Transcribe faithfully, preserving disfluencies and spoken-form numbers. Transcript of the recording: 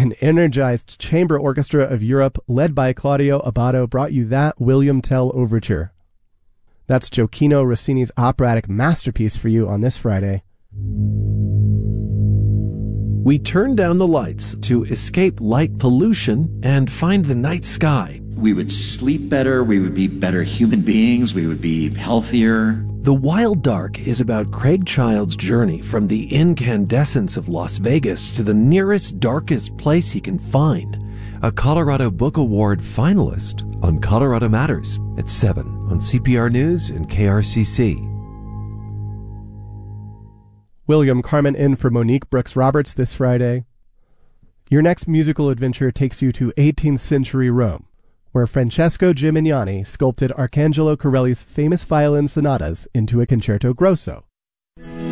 An energized chamber orchestra of Europe, led by Claudio Abbado, brought you that William Tell Overture. That's Gioacchino Rossini's operatic masterpiece for you on this Friday. We turn down the lights to escape light pollution and find the night sky. We would sleep better, we would be better human beings, we would be healthier. The Wild Dark is about Craig Child's journey from the incandescence of Las Vegas to the nearest, darkest place he can find. A Colorado Book Award finalist on Colorado Matters at seven on C P R News and K R C C. William Carmen in for Monique Brooks Roberts this Friday. Your next musical adventure takes you to eighteenth century Rome, where Francesco Gimignani sculpted Arcangelo Corelli's famous violin sonatas into a concerto grosso.